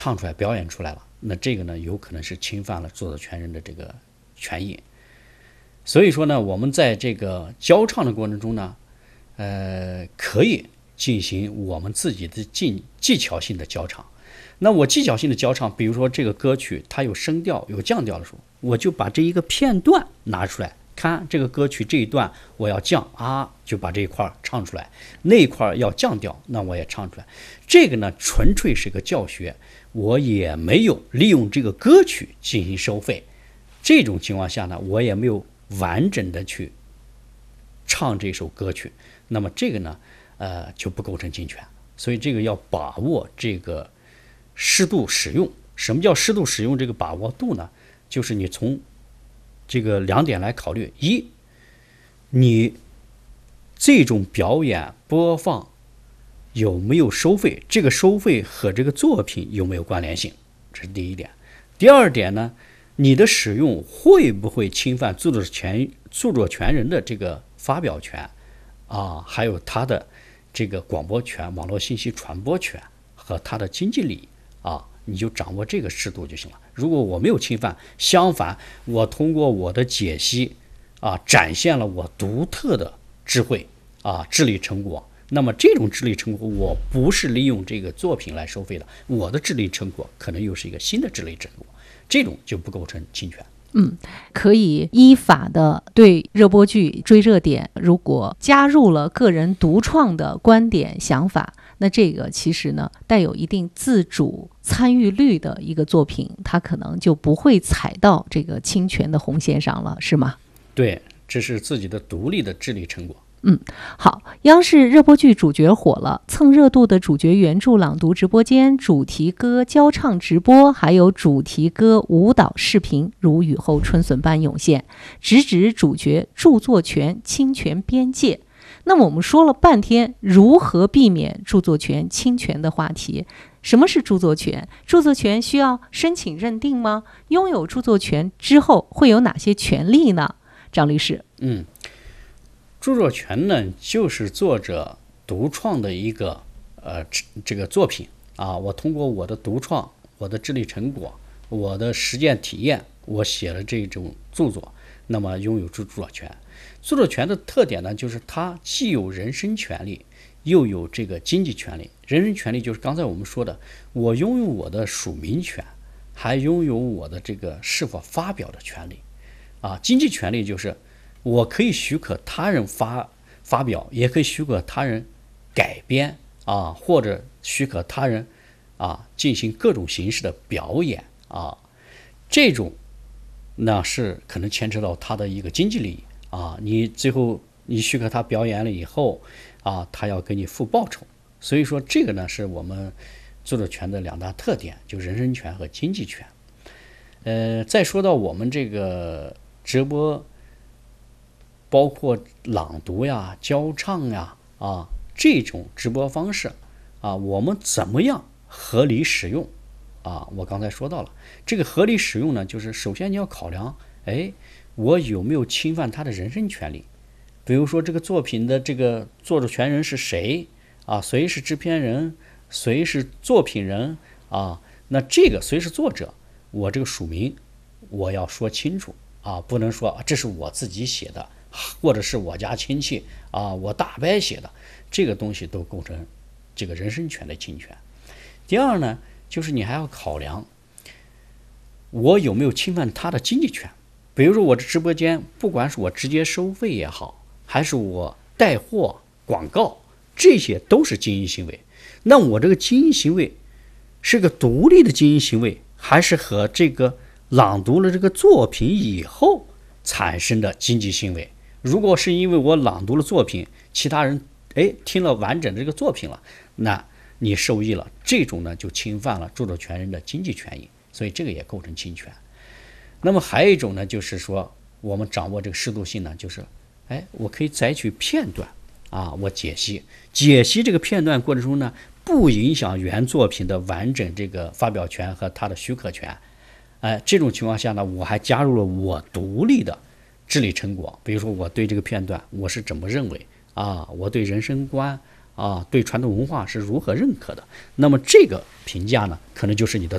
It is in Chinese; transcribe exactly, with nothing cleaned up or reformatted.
唱出来、表演出来了，那这个呢，有可能是侵犯了著作权人的这个权益。所以说呢，我们在这个教唱的过程中呢，呃，可以进行我们自己的技技巧性的教唱。那我技巧性的教唱，比如说这个歌曲它有升调有降调的时候，我就把这一个片段拿出来，看这个歌曲这一段我要降啊，就把这一块唱出来，那一块要降调，那我也唱出来。这个呢，纯粹是个教学，我也没有利用这个歌曲进行收费。这种情况下呢，我也没有完整的去唱这首歌曲，那么这个呢，呃，就不构成侵权。所以这个要把握这个适度使用。什么叫适度使用？这个把握度呢，就是你从这个两点来考虑：一，你这种表演播放有没有收费？这个收费和这个作品有没有关联性？这是第一点。第二点呢，你的使用会不会侵犯著作权著作权人的这个发表权啊，还有他的这个广播权、网络信息传播权和他的经济利益啊？你就掌握这个适度就行了。如果我没有侵犯，相反，我通过我的解析啊，展现了我独特的智慧啊、智力成果。那么这种智力成果，我不是利用这个作品来收费的，我的智力成果可能又是一个新的智力成果，这种就不构成侵权。 嗯，可以依法的对热播剧追热点，如果加入了个人独创的观点想法，那这个其实呢带有一定自主参与率的一个作品，它可能就不会踩到这个侵权的红线上了，是吗？ 对，这是自己的独立的智力成果。 嗯，好，央视热播剧主角火了，蹭热度的主角原著朗读直播间、主题歌教唱直播，还有主题歌舞蹈视频如雨后春笋般涌现，直指主角著作权侵权边界。那么我们说了半天如何避免著作权侵权的话题，什么是著作权？著作权需要申请认定吗？拥有著作权之后会有哪些权利呢？张律师。 嗯。著作权呢，就是作者独创的一个呃这个作品啊，我通过我的独创、我的智力成果、我的实践体验，我写了这种著作，那么拥有著作权。著作权的特点呢，就是它既有人身权利，又有这个经济权利。人身权利就是刚才我们说的，我拥有我的署名权，还拥有我的这个是否发表的权利啊。经济权利就是我可以许可他人发发表，也可以许可他人改编啊，或者许可他人啊进行各种形式的表演啊，这种那是可能牵扯到他的一个经济利益啊。你最后你许可他表演了以后啊，他要给你付报酬。所以说这个呢是我们著作权的两大特点，就人身权和经济权。呃，再说到我们这个直播，包括朗读呀、教唱呀啊这种直播方式啊，我们怎么样合理使用啊？我刚才说到了，这个合理使用呢，就是首先你要考量，哎，我有没有侵犯他的人身权利？比如说这个作品的这个作者权人是谁啊？谁是制片人？谁是作品人啊？那这个谁是作者？我这个署名我要说清楚啊，不能说这是我自己写的，或者是我家亲戚啊，我大伯写的，这个东西都构成这个人身权的侵权。第二呢，就是你还要考量我有没有侵犯他的经济权。比如说我的直播间，不管是我直接收费也好，还是我带货广告，这些都是经营行为。那我这个经营行为是个独立的经营行为，还是和这个朗读了这个作品以后产生的经济行为？如果是因为我朗读了作品，其他人哎听了完整的这个作品了，那你受益了，这种呢就侵犯了著作权人的经济权益，所以这个也构成侵权。那么还有一种呢，就是说我们掌握这个适度性呢，就是哎我可以采取片段啊，我解析解析这个片段过程中呢，不影响原作品的完整这个发表权和它的许可权。哎，这种情况下呢，我还加入了我独立的智力成果，比如说我对这个片段我是怎么认为啊，我对人生观啊，对传统文化是如何认可的，那么这个评价呢，可能就是你的